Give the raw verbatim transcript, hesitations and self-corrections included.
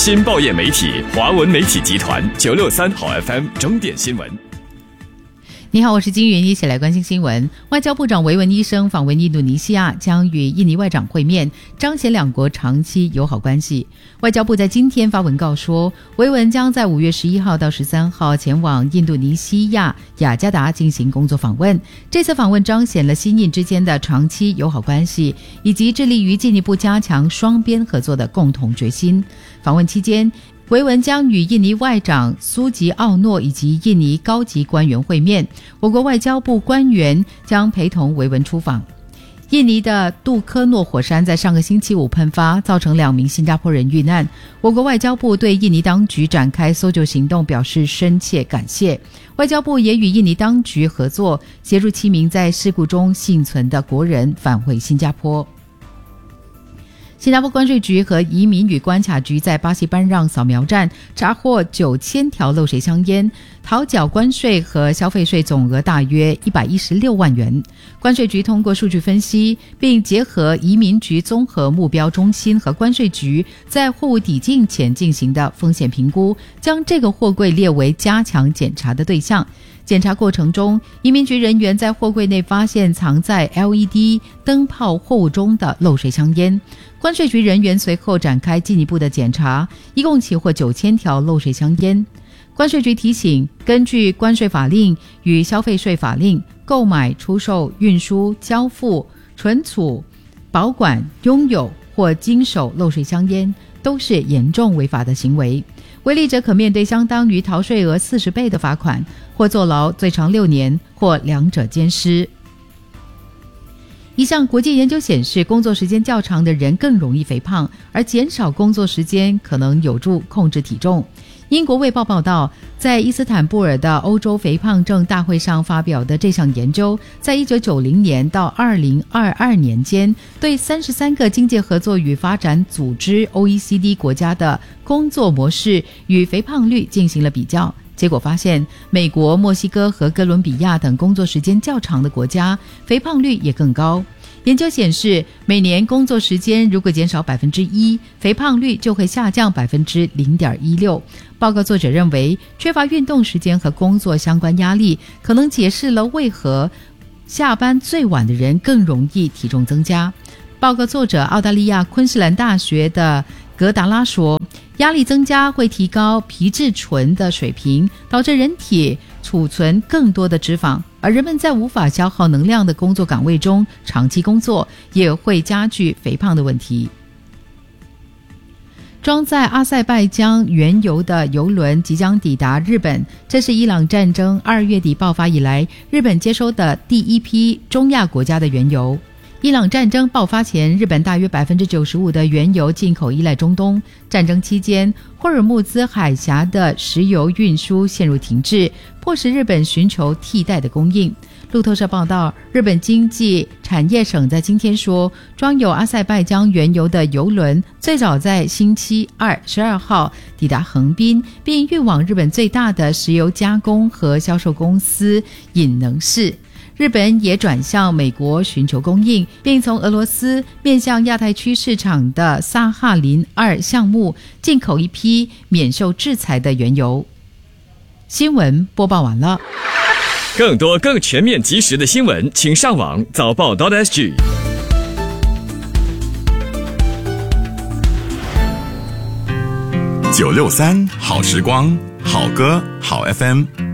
新报业媒体华文媒体集团九六三好 F M 钟点新闻。 你好，我是金云，一起来关心新闻。外交部长维文医生访问印度尼西亚，将与印尼外长会面，彰显两国长期友好关系。外交部在今天发文告说，维文将在五月十一号到十三号前往印度尼西亚雅加达进行工作访问。这次访问彰显了新印之间的长期友好关系，以及致力于进一步加强双边合作的共同决心。访问期间，维文将与印尼外长苏吉奥诺以及印尼高级官员会面，我国外交部官员将陪同维文出访。印尼的杜科诺火山在上个星期五喷发，造成两名新加坡人遇难。我国外交部对印尼当局展开搜救行动表示深切感谢。外交部也与印尼当局合作，协助七名在事故中幸存的国人返回新加坡。新加坡关税局和移民与关卡局在巴西班让扫描站查获九千条漏水香烟，逃缴关税和消费税总额大约一百一十六万元。关税局通过数据分析，并结合移民局综合目标中心和关税局在货物抵境前进行的风险评估，将这个货柜列为加强检查的对象。检查过程中，移民局人员在货柜内发现藏在 L E D 灯泡货物中的漏水香烟。关税局人员随后展开进一步的检查，一共起获九千条漏水香烟。关税局提醒，根据关税法令与消费税法令，购买、出售、运输、交付、存储、保管、拥有或经手漏水香烟都是严重违法的行为，违例者可面对相当于逃税额四十倍的罚款，或坐牢最长六年，或两者兼施。一项国际研究显示，工作时间较长的人更容易肥胖，而减少工作时间可能有助控制体重。英国卫报报道，在伊斯坦布尔的欧洲肥胖症大会上发表的这项研究，在一九九零年到二零二二年间，对三十三个经济合作与发展组织 O E C D 国家的工作模式与肥胖率进行了比较。结果发现，美国、墨西哥和哥伦比亚等工作时间较长的国家，肥胖率也更高。研究显示，每年工作时间如果减少百分之一，肥胖率就会下降百分之零点一六。报告作者认为，缺乏运动时间和工作相关压力，可能解释了为何下班最晚的人更容易体重增加。报告作者澳大利亚昆士兰大学的格达拉说，压力增加会提高皮质醇的水平，导致人体储存更多的脂肪，而人们在无法消耗能量的工作岗位中长期工作，也会加剧肥胖的问题。装载阿塞拜疆原油的油轮即将抵达日本，这是伊朗战争二月底爆发以来，日本接收的第一批中亚国家的原油。伊朗战争爆发前，日本大约 百分之九十五 的原油进口依赖中东。战争期间，霍尔木兹海峡的石油运输陷入停滞，迫使日本寻求替代的供应。路透社报道，日本经济产业省在今天说，装有阿塞拜疆原油的油轮最早在星期二十二号抵达横滨，并运往日本最大的石油加工和销售公司引能市。日本也转向美国寻求供应，并从俄罗斯面向亚太区市场的萨哈林二项目进口一批免受制裁的原油。新闻播报完了。 更多更全面及时的新闻，请上网早报 .sg。 九六三好时光，好歌好 F M。